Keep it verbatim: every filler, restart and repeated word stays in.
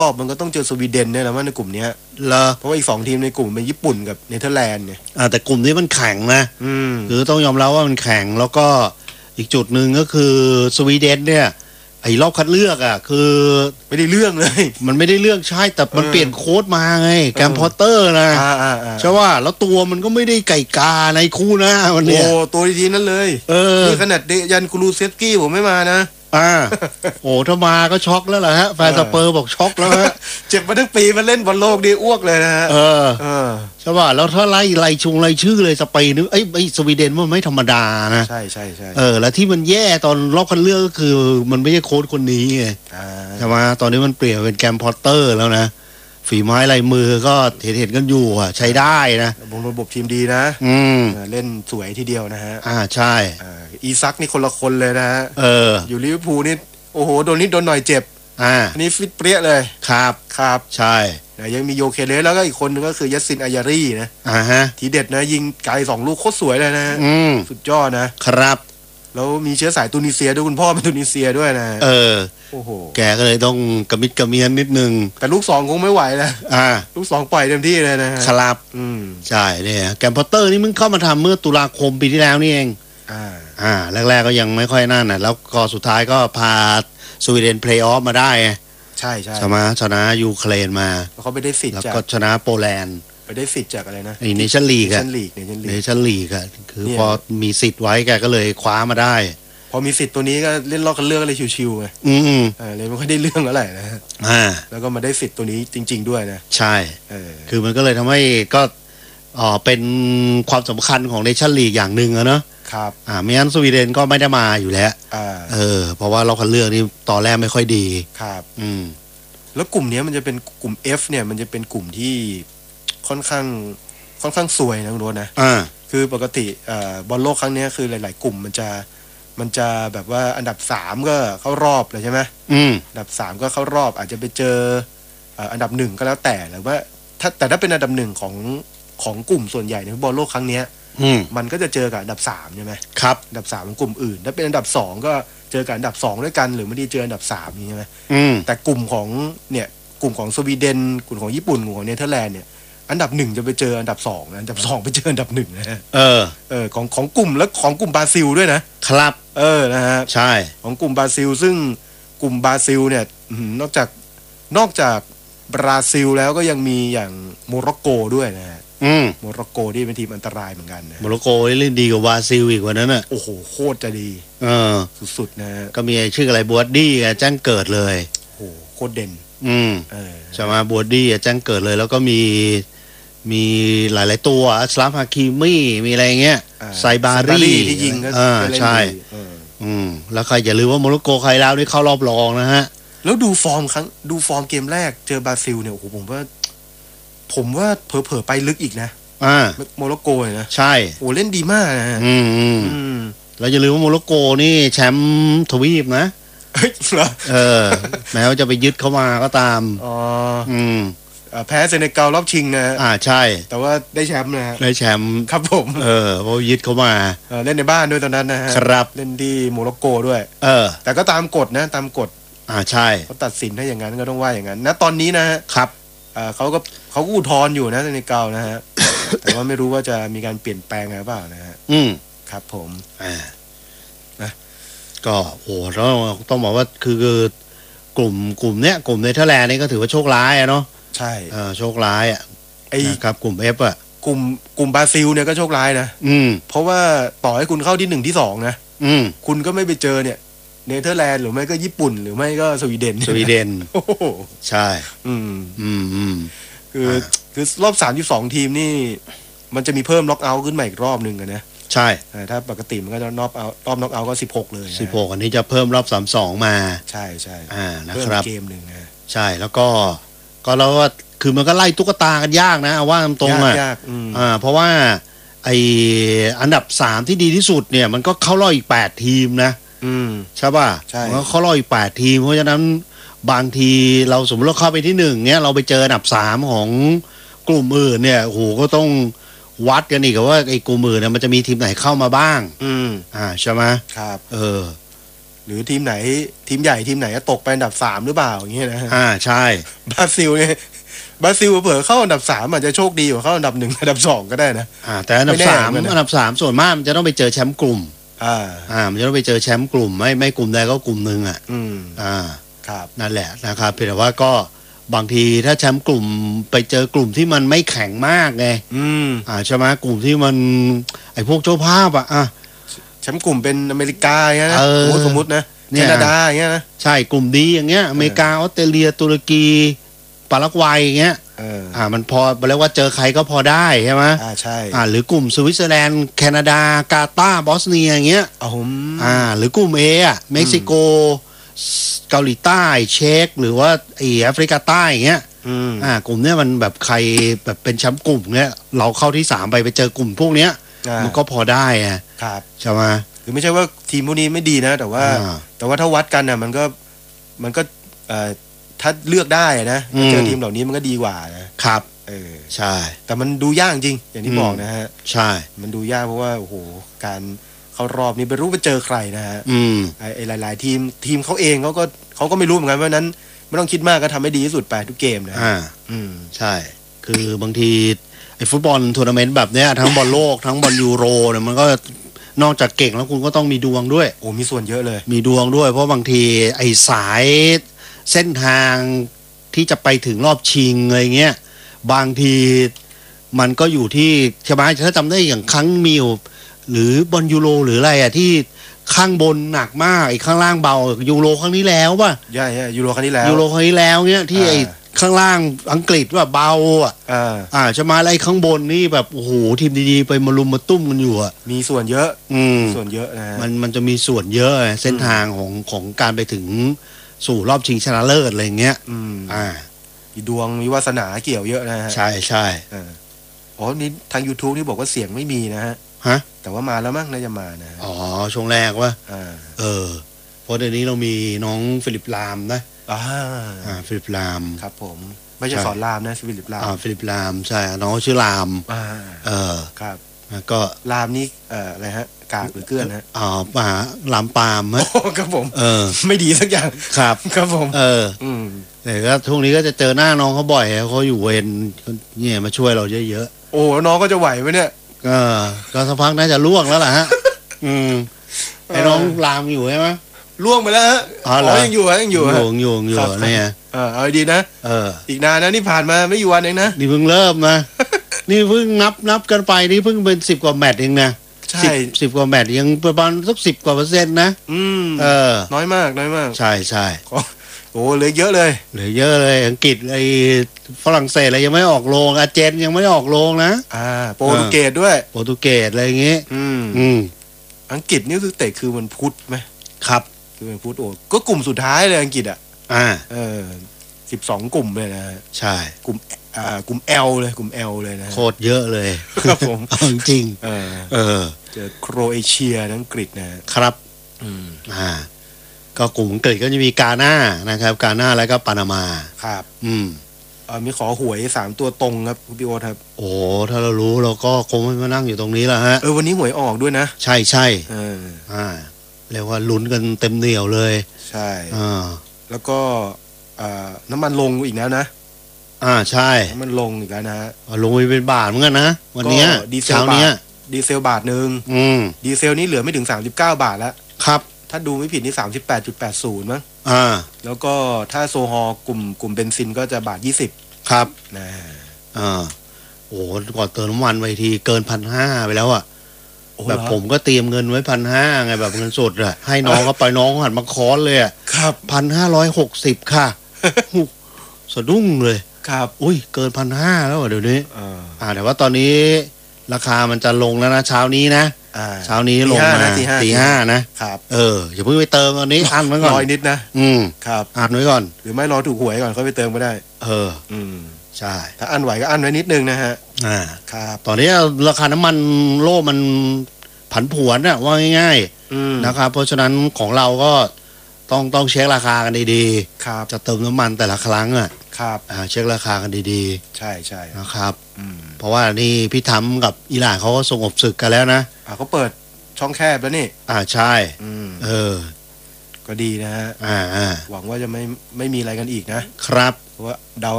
รอบมันก็ต้องเจอสวีเดนเนี่ยแหละว่าในกลุ่มเนี้ยเหรอเพราะว่าอีกสองทีมในกลุ่มเป็นญี่ปุ่นกับเนเธอร์แลนด์เนี่ยอ่าแต่กลุ่มนี้มันแข็งนะอืมคือต้องยอมรับว่ามันแข็งแล้วก็อีกจุดหนึ่งก็คือสวีเดนเนี่ยไอ้รอบคัดเลือกอ่ะคือไม่ได้เรื่องเลยมันไม่ได้เรื่องใช่แต่มันเปลี่ยนโค้ชมาไงแกมพอตเตอร์นะใช่ว่าแล้วตัวมันก็ไม่ได้ไก่กาในคู่หน้าวันนี้โอ้ตัวดีๆนั่นเลยเออนี่ขนาดเดยันกูรูเซฟกี้ผมไม่มานะอ่าโอ้ถ้ามาก็ช็อกแล้วล่ะฮะแฟนสเปอร์บอกช็อกแล้วฮะเจ็บมาทั้งปีมาเล่นบอลโลกดีอ้วกเลยนะฮะเออเออใช่ป่ะแล้วถ้าไล่ไล่ชงไล่ชื่อเลยสเปนนึกไอ้ไอ้สวีเดนมันไม่ธรรมดานะใช่ใช่ใช่เออแล้วที่มันแย่ตอนรอบคัดเลือกก็คือมันไม่ใช่โค้ชคนนี้ไงใช่ไหมตอนนี้มันเปลี่ยนเป็นแกมพอตเตอร์แล้วนะฝีไม้ลายมือก็เห็นเห็นกันอยู่อ่ะใช้ได้นะระบบทีมดีนะอืมเล่นสวยทีเดียวนะฮะอ่าใช่อีซักนี่คนละคนเลยนะฮะเอออยู่ลิเวอร์พูลนี่โอ้โหโดนนิดโดนหน่อยเจ็บอ่าอันนี้ฟิตเปรี้ยเลยครับครับใช่ยังมีโยเคเลสแล้วก็อีกคนนึงก็คือยัสซินอายารีนะอ่าฮะทีเด็ดนะยิงไกลสองลูกโคตรสวยเลยนะอืมสุดยอดนะครับแล้วมีเชื้อสายตุนิเซียด้วยคุณพ่อเป็นตุนิเซียด้วยนะเออโอ้โหแกก็เลยต้องกระมิดกระเมียนนิดนึงแต่ลูกสองคงไม่ไหวนะอ่าลูกสองปล่อยเต็มที่เลยนะครับอืมใช่เนี่ยแกมพอตเตอร์นี่มึงเข้ามาทำเมื่อตุลาคมปีที่แล้วนี่เองอ่าอ่าแรกๆก็ยังไม่ค่อยนั่นน่ะแล้วก็สุดท้ายก็พาสวีเดนเพลย์ออฟมาได้ใช่ใช่ชนะชนะยูเครนมาเขาไปได้สิทธิ์แล้วจากก็ชนะโปแลนด์ไปได้สิทธิ์จากอะไรนะไอ้เนชั่นลีกอะเนชั่นลีกเนชั่นลีกเนชั่นลีกอะคือพอมีสิทธิ์ไว้แกก็เลยคว้ามาได้พอมีสิทธิ์ตัวนี้ก็เล่นรอบกันเลือกอะไรชิวๆไงอืมอ่าเลยไม่ค่อยได้เรื่องอะไรนะฮะอ่าแล้วก็มาได้สิทธิ์ตัวนี้จริงๆด้วยนะใช่เออคือมันก็เลยทำให้ก็อ๋อเป็นความสำคัญของเนชั่นลีกอย่างหนึ่งอะเนาะครับอ่าไม่งั้นสวีเดนก็ไม่ได้มาอยู่แล้วอ่าเออเพราะว่ารอบคัดเลือกนี่ตอนแรกไม่ค่อยดีครับอืมแล้วกลุ่มนี้มันจะเป็นกลุ่ม F เนี่ยมันจะเป็นกลุ่มที่ค่อนข้างค่อนข้างสวยนะคุณโรจน์นะอ่าคือปกติอ่าบอลโลกครั้งนี้คือหลายๆกลุ่มมันจะมันจะแบบว่าอันดับสามก็เข้ารอบเลยใช่ไหมอืมอันดับสามก็เข้ารอบอาจจะไปเจออันดับหนึ่งก็แล้วแต่หรือว่าถ้าแต่ถ้าเป็นอันดับหนึ่งของของกลุ่มส่วนใหญ่ในฟุตบอลโลกครั้งนี้มันก็จะเจอกับอันดับสามใช่ไหมครับอันดับสามของกลุ่มอื่นถ้าเป็นอันดับสองก็เจอกับอันดับสองด้วยกันหรือไม่ได้เจออันดับสามใช่ไหมแต่กลุ่มของเนี่ยกลุ่มของสวีเดนกลุ่มของญี่ปุ่นกลุ่มของเนเธอร์แลนด์เนี่ยอันดับหนึ่งจะไปเจออันดับสองอันดับสองไปเจออันดับหนึ่งนะฮะเออเออของของกลุ่มแล้วของกลุ่มบราซิลด้วยนะครับเออนะฮะใช่ของกลุ่มบราซิลซึ่งกลุ่มบราซิลเนี่ยนอกจากนอกจากบราซิลแล้วก็ยังมีอย่างโมร็อกโกด้วยนะฮะโมร็อกโกที่เป็นทีมอันตรายเหมือนกันนะโมร็อกโกเล่นดีกว่าบราซิลอีกวันนั้นน่ะโอ้โหโคตรจะดีเออสุดๆนะฮะก็มีชื่ออะไรบัวดี้แจ้งเกิดเลยโอ้โหโคตรเด่นอืมเออใช่ไหมบัวดี้แจ้งเกิดเลยแล้วก็มีมีหลายๆตัวอัสลามฮาคิมี่มีอะไรเงี้ยไซบารีที่ยิงก็ใช่อืมแล้วใครอย่าลืมว่าโมร็อกโกใครแล้วนี่เข้ารอบรองนะฮะแล้วดูฟอร์มครั้งดูฟอร์มเกมแรกเจอบราซิลเนี่ยโอ้โหผมว่าผมว่าเผลอๆไปลึกอีกนะอ่าโมร็อกโกเนี่ยนะใช่โอ้เล่นดีมากนะฮะอืมอืมแล้วอย่าลืมว่าโมร็อกโกนี่แชมป์ทวีปนะเออแม้ว่าจะไปยึดเข้ามาก็ตามอ๋ออืมแพ้เซเนกัลรอบชิงนะอ่าใช่แต่ว่าได้แชมป์นะได้แชมป์ครับผมเออเพราะยึดเข้ามาเล่นในบ้านด้วยตอนนั้นนะฮะครับเล่นที่โมร็อกโกด้วยเออแต่ก็ตามกฎนะตามกฎอ่าใช่เขาตัดสินถ้าอย่างนั้นก็ต้องว่าอย่างนั้นณตอนนี้นะฮะครับอ่าเขาก็เขาก็อุทธรณ์อยู่นะเซเนกัลนะฮะแต่ว่าไม่รู้ว่าจะมีการเปลี่ยนแปลงอะไรเปล่านะฮะอืมครับผมอ่านะก็โหต้องต้องบอกว่าคือกลุ่มกลุ่มเนี้ยกลุ่มเนเธอร์แลนด์นี่ก็ถือว่าโชคร้ายอะเนาะใช่เออโชคร้ายอ่ะไอ้ครับกลุ่ม F อ่ะกลุ่มกลุ่มบราซิลเนี่ยก็โชคร้ายนะอืมเพราะว่าต่อให้คุณเข้าที่หนึ่งที่สองนะอืมคุณก็ไม่ไปเจอเนี่ยเนเธอร์แลนด์หรือไม่ก็ญี่ปุ่นหรือไม่ก็สวีเดนสวีเดนโอ้โหใช่อืมอืมอืมคือคือรอบสามสิบสองทีมนี่มันจะมีเพิ่มน็อกเอาท์ขึ้นมาอีกรอบหนึ่งนะใช่ถ้าปกติมันก็จะน็อกเอาท์รอบน็อกเอาท์ก็สิบหกเลยสิบหกอันนี้จะเพิ่มรอบสามสิบสองมาใช่ใช่อ่านะครับเกมหนึ่งนะใช่แล้วก็ก็แล้วก็คือมันก็ไล่ตุ๊กตากันยากนะว่าตรงอ่ะอ่าเพราะว่าไออันดับสามที่ดีที่สุดเนี่ยมันก็เข้ารอบอีกแปดทีมนะอืมใช่ป่ะใช่มันก็เข้ารอบอีกแปดทีมเพราะฉะนั้นบางทีเราสมมติเราเข้าไปที่หนึ่งเนี่ยเราไปเจออันดับสามของกลุ่มอื่นเนี่ยโอ้โหก็ต้องวัดกันอีกว่าไอ้กลุ่มอื่นเนี่ยมันจะมีทีมไหนเข้ามาบ้างอืมอ่าใช่ไหมครับเออหรืรือทีมไหนทีมใหญ่ทีมไหนตกไปอันดับสามหรือเปล่าอย่างเงี้ยนะอ่าใช่บราซิลเนี่ยบราซิลเผื่อเข้าอันดับสามอาจจะโชคดีกว่าเข้าอันดับหนึ่งอันดับสองก็ได้นะอ่าแต่อันดับสามอันดับสามส่วนมากมันจะต้องไปเจอแชมป์กลุ่มอ่าอ่ามันจะต้องไปเจอแชมป์กลุ่มไม่ไม่กลุ่มใดก็กลุ่มหนึ่งอ่ะอืมอ่าครับนั่นแหละนะครับเพียงแต่ว่าก็บางทีถ้าแชมป์กลุ่มไปเจอกลุ่มที่มันไม่แข็งมากไงอืมอ่าใช่ไหมกลุ่มที่มันไอ้พวกเจ้าภาพอ่ะอ่ะแชมป์กลุ่มเป็นอเมริกาอย่างเงี้ยนะสมมตินะแคนาดาอย่างเงี้ยนะใช่กลุ่มดีอย่างเงี้ยอเมริกาออสเตรเลียตุรกีปารากวัยอย่างเงี้ยอ่ามันพอเรียกว่าเจอใครก็พอได้ใช่ไหมอ่าใช่อ่าหรือกลุ่มสวิตเซอร์แลนด์แคนาดากาตาร์บอสเนียอย่างเงี้ยอ๋ออ่าหรือกลุ่มเออ่ะเม็กซิโกเกาหลีใต้เช็กหรือว่าไอแอฟริกาใต้อย่างเงี้ยอ่ากลุ่มเนี้ยมันแบบใครแบบเป็นแชมป์กลุ่มเนี้ยเราเข้าที่สามไปไปเจอกลุ่มพวกเนี้ยมันก็พอได้อ่ะครับใช่ไหมคือไม่ใช่ว่าทีมพวกนี้ไม่ดีนะแต่ว่าแต่ว่าถ้าวัดกันน่ะมันก็มันก็เอ่อถ้าเลือกได้นะเจอทีมเหล่านี้มันก็ดีกว่านะครับเออใช่แต่มันดูยากจริงอย่างที่บอกนะฮะใช่มันดูยากเพราะว่าโอ้โหการเข้ารอบนี้ไม่รู้ไปเจอใครนะฮะอืมไอ้หลายๆทีมทีมเขาเองเขาก็เขาก็ไม่รู้เหมือนกันเพราะนั้นไม่ต้องคิดมากก็ทำให้ดีที่สุดไปทุกเกมนะอ่าอืมใช่คือบางทีไอ้ฟุตบอลทัวร์นาเมนต์แบบเนี้ยทั้งบอลโลกทั้งบอลยูโรเนี่ยมันก็นอกจากเก่งแล้วคุณก็ต้องมีดวงด้วยโอ้มีส่วนเยอะเลยมีดวงด้วยเพราะบางทีไอ้สายเส้นทางที่จะไปถึงรอบชิงอะไรเงี้ยบางทีมันก็อยู่ที่ใช่ไหมถ้าจำได้อย่างครั้งมิวหรือบอลยูโรหรืออะไรอ่ะที่ข้างบนหนักมากไอ้ข้างล่างเบายูโรครั้งนี้แล้วป่ะใช่ใช่ยูโรครั้งนี้แล้วยูโรครั้งนี้แล้วเนี้ยที่ไอ้ข้างล่างอังกฤษว่าเบาอ่ะอ่าอ่าจะมาไล่ข้างบนนี่แบบโอ้โหทีมดีๆไปมารุมมาตุ้มกันอยู่อ่ะมีส่วนเยอะอืมส่วนเยอะนะมันมันจะมีส่วนเยอะเส้นทางของของการไปถึงสู่รอบชิงชนะเลิศอะไรเงี้ยอืมอ่ามีดวงมีวาสนาเกี่ยวเยอะนะฮะใช่ใช่อ๋อนี่ทาง YouTube นี่บอกว่าเสียงไม่มีนะฮะฮะแต่ว่ามาแล้วมั้งน่าจะมานะอ๋อช่วงแรกว่าอ่าเออเพราะเดี๋ยวนี้เรามีน้องฟิลิปลามนะอ่าอ่าฟิลิปลามครับผมไม่ใช่สอนรามนะฟิลิปลามอ่าฟิลิปลามใช่น้องชื่อลามอ่าเออครับแล้วก็ลามนี่เอ่ออะไรฮะกากหรือเกลือนฮะอ๋อป่าลามปามฮะครับผมเออไม่ดีสักอย่างครับครับผมเอออืมแต่ก็ช่วงนี้ก็จะเจอหน้าน้องเขาบ่อยเขาอยู่เวรเนี่ยมาช่วยเราเยอะๆโอ้น้องก็จะไหวไหมเนี่ยก็ก็สักพักน่าจะล่วงแล้วล่ะฮะอืมไอ้น้องลามอยู่ใช่ไหมล่วงไปแล้วฮะอ๋อยังอยู่ฮะยังอยู่ฮะอยู่อยู่อยู่เนี่ยเออเอาดีนะเอออีกนานนะนี่ผ่านมาไม่อยู่วันเองนะนี่เพิ่งเริ่มนะนี่เพิ่งนับนับกันไปนี่เพิ่งเป็นสิบกว่าแมตช์เองนะใช่สิบกว่าแมตช์ยังประมาณสักสิบกว่าเปอร์เซ็นต์นะอืมเออน้อยมากน้อยมากใช่ใช่โอ้เหลือเยอะเลยเหลือเยอะเลยอังกฤษไอ้ฝรั่งเศสอะไรยังไม่ออกโรงอาร์เจนยังไม่ออกโรงนะอ่าโปรตุเกสด้วยโปรตุเกสอะไรอย่างงี้อืมอืมอังกฤษนี่คือเตะคือมันพุธไหมครับคือมันพุธโอ้ก็กลุ่มสุดท้ายเลยอังกฤษอ่ะอ่าเออสิบสองกลุ่มเลยนะใช่กลุ่มอ่ากลุ่ม L เลยกลุ่ม L เลยนะโคตรเยอะเลยครับผมจริงเออเออเจอโครเอเชียอังกฤษนะครับอืมอ่าก็กลุ่มอังกฤษก็จะมีกาหน้านะครับกาหน้าแล้วก็ปานามาครับอืมเออมีขอหวยสามตัวตรงครับพี่โอ๊ตครับโอ้ถ้าเรารู้เราก็คงไม่มานั่งอยู่ตรงนี้แล้วฮะเออวันนี้หวยออกด้วยนะใช่ใช่เอออ่าเรียกว่าลุ้นกันเต็มเหนี่ยวเลยใช่อ่าแล้วก็อ่าน้ำมันลงอีกแล้วนะอ่าใช่น้ำมันลงอีกแล้วนะลงไปเป็นบาทเหมือนกันนะวันนี้เช้านี้ดีเซลบาทหนึ่งอืมดีเซลนี่เหลือไม่ถึงสามสิบเก้าบาทแล้วครับถ้าดูไม่ผิดนี่สามสิบแปดจุดแปดศูนย์มั้งอ่าแล้วก็ถ้าโซฮอลกลุ่มกลุ่มเบนซินก็จะบาทยี่สิบครับนะอ่าโอ้ก่อนเติมน้ำมันไปทีเกินพันห้าไปแล้วอ่ะแบบผมก็เตรียมเงินไว้พันห้าไงแบบเงินสดอะให้น้องก็ไปน้องหันมาค้อนเลยอะครับพันห้าร้อยหกสิบค่ะสะดุ้งเลยครับอุ้ยเกินพันห้าแล้วเดี๋ยวนี้อ่าแต่ว่าตอนนี้ราคามันจะลงแล้วนะเช้านี้นะเช้านี้ลงมาตีห้านะครับเอออย่าเพิ่งไปเติมตอนนี้อันไว้ก่อนรอยนิดนะอืมครับอันไว้ก่อนหรือไม่รอถูกหวยก่อนค่อยไปเติมก็ได้เอออืมใช่ถ้าอันไหวก็อันไว้นิดนึงนะฮะอ่าครับตอนนี้ราคาน้ำมันโลกมันผันผวนอะว่าง่ายๆนะครับเพราะฉะนั้นของเราก็ต้องต้องเช็คราคากันดีๆครับจะเติมน้ำมันแต่ละครั้งอะครับอ่าเช็คราคากันดีๆใช่ใช่นะครับเพราะว่านี่พี่ทำกับอิหร่านเขาก็สงบศึกกันแล้วนะอ่าเขาเปิดช่องแคบแล้วนี่อ่าใช่เออก็ก็ดีนะฮะอ่าหวังว่าจะไม่ไม่มีอะไรกันอีกนะครับเพราะว่าเดา